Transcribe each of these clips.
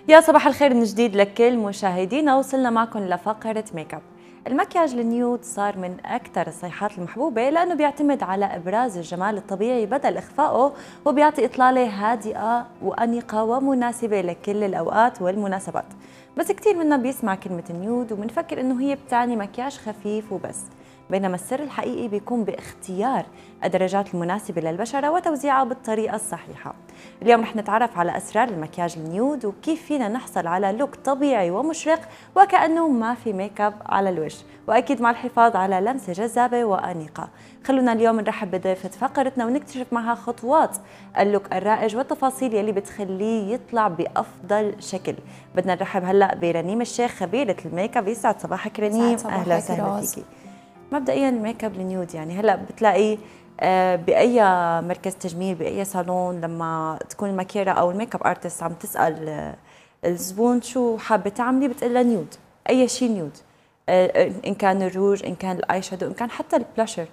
يا صباح الخير من جديد لكل مشاهدينا. وصلنا معكم لفقرة ميك اب. المكياج النيود صار من أكثر الصيحات المحبوبة لأنه بيعتمد على إبراز الجمال الطبيعي بدل إخفائه، وبيعطي إطلالة هادئة وأنيقة ومناسبة لكل الأوقات والمناسبات. بس كتير منا بيسمع كلمة نيود وبنفكر إنه هي بتعني مكياج خفيف وبس، بينما السر الحقيقي بيكون باختيار الدرجات المناسبة للبشرة وتوزيعها بالطريقة الصحيحة. اليوم رح نتعرف على أسرار المكياج النيود وكيف فينا نحصل على لوك طبيعي ومشرق وكأنه ما في ميك اب على الوجه، وأكيد مع الحفاظ على لمسة جذابة وأنيقة. خلونا اليوم نرحب بضيفة فقرتنا ونكتشف معها خطوات اللوك الرائج والتفاصيل يلي بتخليه يطلع بأفضل شكل. بدنا نرحب هلأ برنيم الشيخ خبيرة الميك اب. يسعد صباحك رنيم، أهلا وسهلا فيكي. مبدئيا الميك اب النيود يعني هلا بتلاقي باي مركز تجميل باي صالون لما تكون الماكيره او الميك اب ارتست عم تسال الزبون شو حابه تعملي، بتقول نيود، اي شيء نيود، ان كان الروج، ان كان الاي شادو، ان كان حتى البلاشر.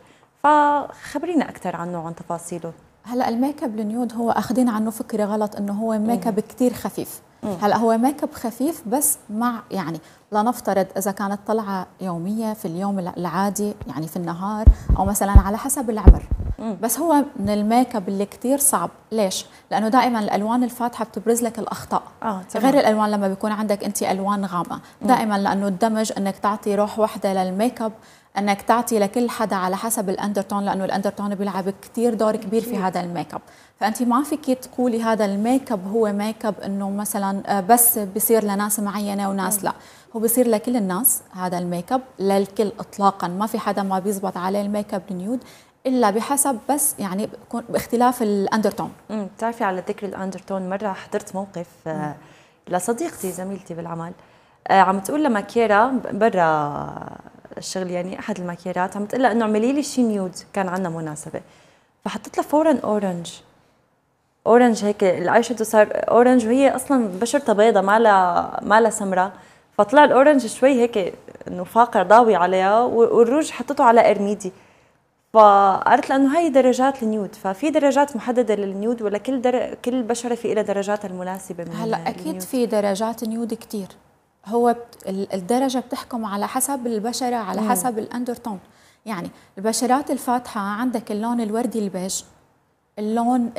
فخبرينا اكثر عنه وعن تفاصيله. هلا الميك اب النيود هو اخذين عنه فكره غلط انه هو ميك اب كثير خفيف. هلا هو ميك اب خفيف بس مع يعني لنفترض اذا كانت طلعه يوميه في اليوم العادي، يعني في النهار او مثلا على حسب العمر. بس هو من الميك اب اللي كثير صعب. ليش؟ لانه دائما الالوان الفاتحه بتبرز لك الاخطاء، غير الالوان لما بيكون عندك انت الوان غامقه. دائما لانه الدمج انك تعطي روح واحده للميك اب، انك تعطي لكل حدا على حسب الاندرتون، لانه الاندرتون بيلعب كثير دور كبير في هذا الميك اب. فانت ما فيك تقولي هذا الميك اب هو ميك اب انه مثلا بس بصير لناس معينه وناس لا، هو بصير لكل الناس. هذا الميك اب للكل اطلاقا، ما في حدا ما بيزبط عليه الميك اب النيود الا بحسب بس يعني بكون باختلاف الاندرتون. بتعرفي على ذكر الاندرتون، مره حضرت موقف لصديقتي زميلتي بالعمل، عم تقول لماكيرا برا الشغل، يعني احد الماكيرات، عم تقول لها انه اعملي لي شيء نيود، كان عندنا مناسبه، فحطت لها فورا اورنج. اورنج هيك الاي شادو صار اورنج، وهي اصلا بشرتها بيضة ما لها سمراء، فطلع الاورنج شوي هيك انه فاقع ضاوي عليها، والروج حطته على ارميدي. فقالت لانه هي درجات النيود، ففي درجات محدده للنيود ولا كل بشره في لها درجاتها المناسبه من هلا اكيد النيود؟ في درجات نيود كثير. هو الدرجه بتحكم على حسب البشره، على حسب الاندرتون. يعني البشرات الفاتحه عندك اللون الوردي البيج، اللون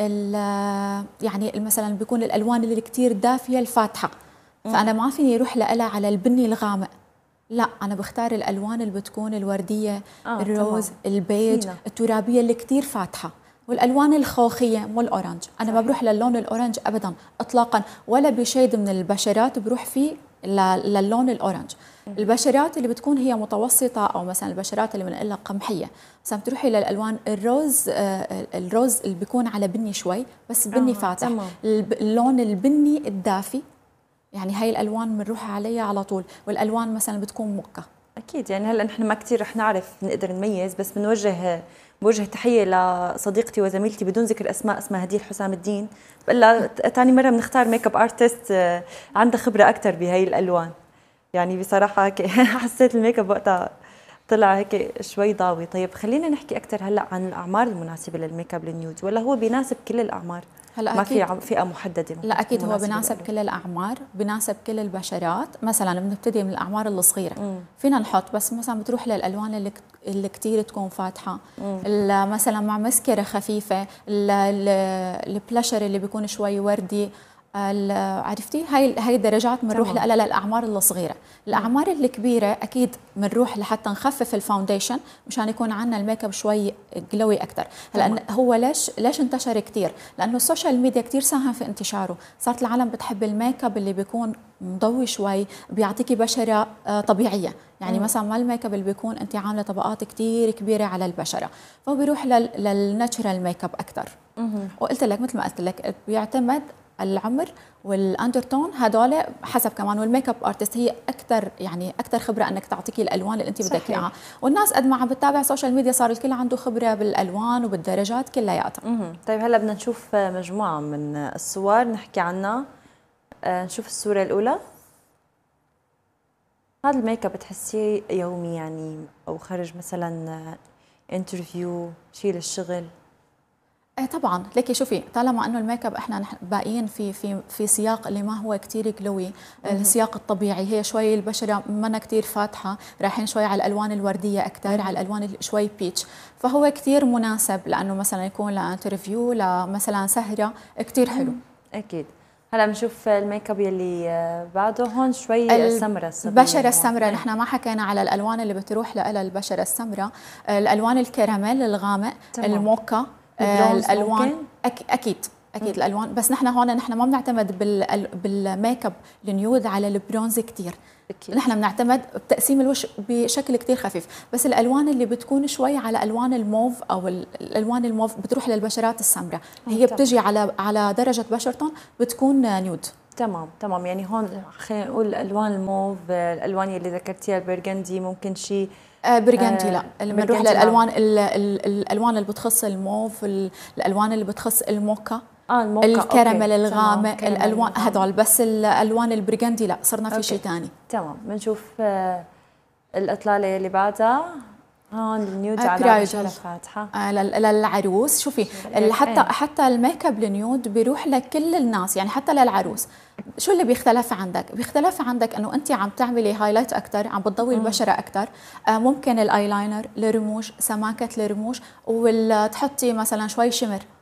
يعني مثلا بيكون الالوان اللي كثير دافيه الفاتحه، فانا ما فيني اروح لها على البني الغامق. لا، انا بختار الالوان اللي بتكون الورديه، الروز، تمام. البيج، فينا. الترابيه اللي كثير فاتحه، والالوان الخوخيه مو الاورنج. انا ما بروح للون الاورنج ابدا اطلاقا، ولا بشيد من البشرات بروح فيه للون الاورنج. البشرات اللي بتكون هي متوسطه او مثلا البشرات اللي بنقول لها قمحيه، مثلا بتروحي للالوان الروز، الروز اللي بيكون على بني شوي بس بني فاتح، تمام. اللون البني الدافي، يعني هاي الالوان بنروح عليها على طول. والالوان مثلا بتكون مكه. اكيد، يعني هلا نحن ما كثير رح نعرف نقدر نميز، بس بوجه تحيه لصديقتي وزميلتي بدون ذكر اسماء، اسمها هديل حسام الدين، بقول لها ثاني مره بنختار ميك اب ارتست عندها خبره اكثر بهي الالوان. يعني بصراحه هيك حسيت الميك اب وقتها طلع هيك شوي ضاوي. طيب خلينا نحكي اكثر هلا عن الاعمار المناسبه للميك اب النيود، ولا هو بيناسب كل الاعمار؟ هلا ما أكيد. في فئه محدده ممكن لا تكون اكيد هو مناسبه بناسب له؟ كل الاعمار، بناسب كل البشرات. مثلا بنبتدي من الاعمار الصغيره، فينا نحط بس مثلا بتروح للالوان اللي كثير تكون فاتحه، مثلا مع مسكره خفيفه، البلاشر اللي بيكون شوي وردي، عرفتي هاي الدرجات بنروح لها للاعمار الصغيره. الاعمار الكبيره اكيد بنروح لحتى نخفف الفاونديشن مشان يكون عندنا الميك اب شوي جلوي اكثر. لان هو ليش انتشر كثير؟ لانه السوشيال ميديا كثير ساهم في انتشاره. صارت العالم بتحب الميك اب اللي بيكون مضوي شوي، بيعطيكي بشره طبيعيه. يعني مثلا ما الميك اب اللي بيكون انت عامله طبقات كثير كبيره على البشره، فهو بيروح للناتشرال ميك اب اكثر. وقلت لك مثل ما قلت لك بيعتمد العمر والاندرتون، هدول حسب كمان. والميك اب ارتست هي اكثر، يعني اكثر خبره انك تعطيكي الالوان اللي انت بدك اياها. والناس قد ما عم بتتابع سوشيال ميديا صار الكل عنده خبره بالالوان وبالدرجات كلياتها. طيب هلا بدنا نشوف مجموعه من الصور نحكي عنها. نشوف الصوره الاولى. هذا الميك اب بتحسيه يومي يعني، او خرج مثلا انترفيو، شيء للشغل؟ طبعا ليكي شوفي، طالما انه الميك اب احنا باقيين في سياق اللي ما هو كثير جلوي، السياق الطبيعي، هي شوي البشره منا كثير فاتحه، رايحين شوي على الالوان الورديه اكثر، على الالوان شوي بيتش، فهو كثير مناسب لانه مثلا يكون لانترفيو، لمثلا سهره، كثير حلو. اكيد. هلا بنشوف الميك اب يلي بعده هون شوي سمرة، البشرة السمراء. نحن ما حكينا على الالوان اللي بتروح لها البشرة السمراء، الالوان الكراميل الغامق، الموكا، الالوان اكيد الالوان، بس نحن هون ما بنعتمد بالميك اب النيود على البرونز كثير، نحن بنعتمد بتقسيم الوش بشكل كثير خفيف، بس الالوان اللي بتكون شوي على الوان الموف او الالوان الموف بتروح للبشرات السمراء، هي بتجي على درجه بشرتهم بتكون نيود. تمام يعني هون خلينا نقول الالوان الموف، الالوان اللي ذكرتيها البرغندي، ممكن شيء برغندي لا، لما نروح للالوان الالوان اللي بتخص الموف، الالوان اللي بتخص الموكا، الموكا، الكراميل الغامق، الالوان هذول، بس الالوان البرغندي لا، صرنا في شيء ثاني. تمام. بنشوف الاطلاله اللي بعدها هون النيود على بشره فاتحه للعروس. شوفي حتى الميك اب النيود بيروح لكل الناس، يعني حتى للعروس. شو اللي بيختلف عندك؟ بيختلف عندك انه انت عم تعملي هايلايت اكثر، عم بتضوي البشره اكثر، ممكن الايلاينر، الرموش، سماكه الرموش، وتحطي مثلا شوي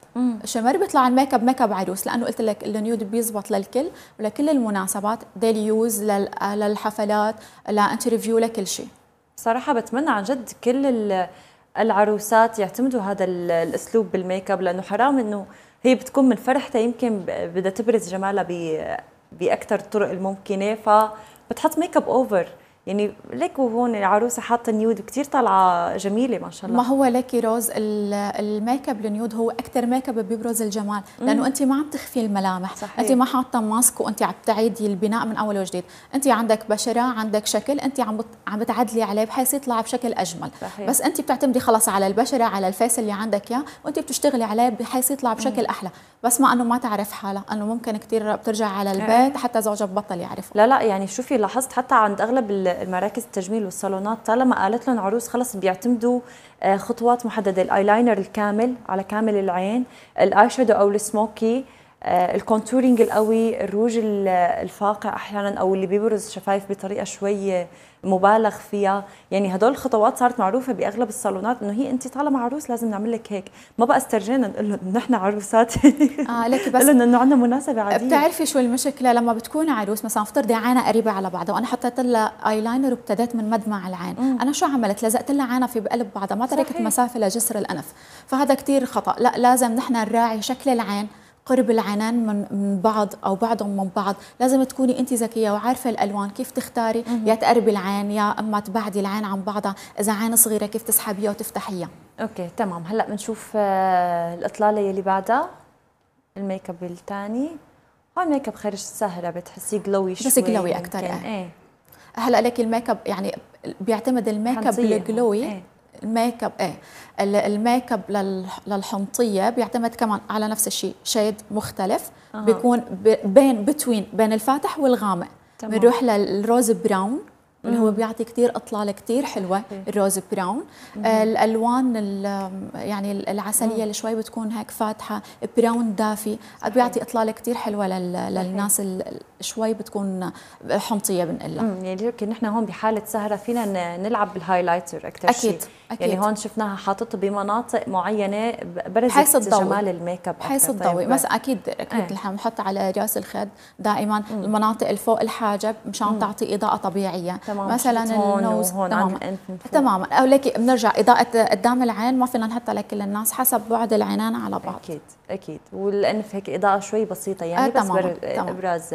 شمر بيطلع الميك اب ميك اب عروس، لانه قلت لك النيود بيزبط للكل ولكل المناسبات، ديلي يوز، للحفلات، لانترفيو، لكل شيء. صراحه بتمنى عن جد كل العروسات يعتمدوا هذا الاسلوب بالميك اب، لانه حرام انه هي بتكون من فرحتها يمكن بدها تبرز جمالها باكثر الطرق الممكنه، فبتحط ميك اب اوفر. يعني ليك وهون العروسه حاطه نيود كثير طالعه جميله ما شاء الله. ما هو ليكي روز، الميك اب النيود هو اكثر ميك اب بيبرز الجمال، لانه انت ما عم تخفي الملامح، صحيح. انت ما حاطه ماسك وانت عم تعيدي البناء من اول وجديد، انت عندك بشره، عندك شكل، انت عم بتعدلي عليه بحيث يطلع بشكل اجمل، صحيح. بس انت بتعتمدي خلص على البشره، على الفيس اللي عندك اياه، وانت بتشتغلي عليه بحيث يطلع بشكل احلى، بس ما انه ما تعرف حالها، انه ممكن كثير بترجع على البيت حتى زوجها ببطل يعرف. لا يعني شوفي، لاحظت حتى عند اغلب المراكز التجميل والصالونات، طالما قالت لهم عروس خلص بيعتمدوا خطوات محدده، الايلاينر الكامل على كامل العين، الاي شادو او السموكي، الكونتورينج القوي، الروج الفاقع احيانا او اللي بيبرز شفايف بطريقه شوي مبالغ فيها، يعني هدول الخطوات صارت معروفه باغلب الصالونات، انه هي انت طالما عروس لازم نعمل لك هيك، ما بقى استرجينا نقول لهم نحن عروسات لك بس انه عندنا مناسبه عاديه. بتعرفي شو المشكله؟ لما بتكون عروس مثلا افترضي عينها قريبه على بعضها، وانا حطيت لها ايلاينر وابتديت من مدمع العين، انا شو عملت؟ لزقت لها عينها في بقلب بعضها، ما تركت مسافه لجسر الانف، فهذا كثير خطا. لا، لازم نحن نراعي شكل العين، قرب العينين من بعض او بعضهم من بعض، لازم تكوني انت ذكيه وعارفه الالوان كيف تختاري، يا تقربي العين يا اما تبعدي العين عن بعضها، اذا عين صغيره كيف تسحبيها وتفتحيها. اوكي تمام. هلا بنشوف الاطلاله يلي بعدها، الميك اب الثاني. هون ميك اب خارج السهره بتحسيه جلوي شوي، بس جلوي اكثر. هلا لك الميك اب يعني بيعتمد الميك اب الجلوي، الميك اب الميك اب للحنطيه بيعتمد كمان على نفس الشيء، شيد مختلف بيكون بين الفاتح والغامق. بنروح للروز براون اللي هو بيعطي كثير اطلاله كثير حلوه، الروز براون. الالوان يعني العسليه اللي شوي بتكون هيك فاتحه، براون دافي، بيعطي اطلاله كثير حلوه للناس شوي بتكون حمطيه بنقلها. يعني نحن هون بحاله سهره فينا نلعب بالهايلايتر اكثر شيء. أكيد. يعني هون شفناها حاطته بمناطق معينه برزت جمال الميك اب بحيث الضوء. بس اكيد نحن بنحط على راس الخد دائما المناطق اللي فوق الحاجب مشان تعطي اضاءه طبيعيه. مثلا النوز تماما او ليكي بنرجع اضاءه قدام العين ما فينا نحطها لكل الناس، حسب بعد العينين على بعض. اكيد والانف هيك اضاءه شوي بسيطه يعني بس ابراز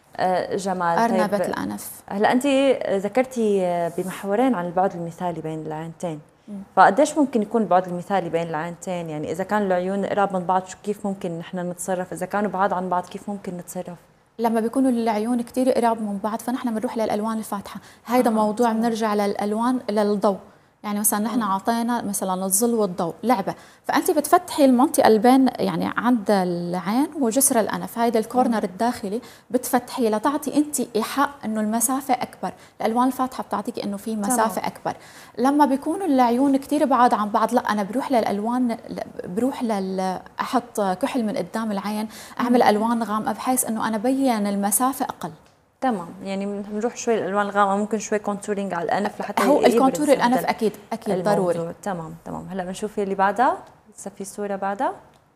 جمال. أرنبة الأنف. هلا أنت ذكرتي بمحورين عن البعد المثالي بين العينتين، فقديش ممكن يكون البعد المثالي بين العينتين؟ يعني إذا كانوا العيون قراب من بعض كيف ممكن نحن نتصرف؟ إذا كانوا بعاد عن بعض كيف ممكن نتصرف؟ لما بيكونوا العيون كثير قراب من بعض فنحن بنروح للألوان الفاتحة، هيدا موضوع بنرجع للألوان للضوء، يعني مثلا نحن عطينا مثلا الظل والضوء لعبه، فانت بتفتحي المنطقه اللي بين يعني عند العين وجسر الانف، هيدا الكورنر الداخلي بتفتحيه لتعطي انت ايحاء انه المسافه اكبر. الالوان الفاتحه بتعطيك انه في مسافه اكبر. لما بيكونوا العيون كثير بعاد عن بعض، لا انا بروح للالوان، بروح احط كحل من قدام العين، اعمل الوان غامقه بحيث انه انا بين المسافه اقل. تمام، يعني بنروح شوي الالوان الغامقه، ممكن شوي كونتورينج على الانف لحتى هو الكونتور الانف اكيد اكيد ضروري. تمام تمام. هلا بنشوف اللي بعدها، لسه في صوره بعدها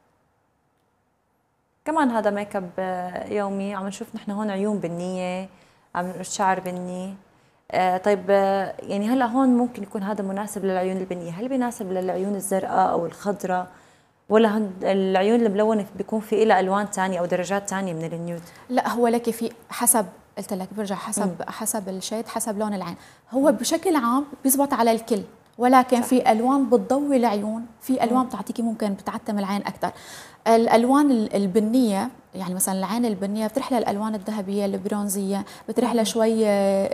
كمان. هذا ميك اب يومي. عم نشوف نحن هون عيون بنيه، عم الشعر بني. طيب يعني هلا هون ممكن يكون هذا مناسب للعيون البنيه، هل بيناسب للعيون الزرقاء او الخضراء، ولا العيون الملونه بيكون في لها الوان ثانيه او درجات ثانيه من النيود؟ لا هو لك في حسب، قلت لك برجع حسب الشيد، حسب لون العين. هو بشكل عام بيزبط على الكل، ولكن صح. في الوان بتضوي العيون، في الوان بتعطيكي ممكن بتعتم العين اكثر. الالوان البنيه يعني مثلا العين البنيه بتروح للالوان الذهبيه البرونزيه، بتروح لشوي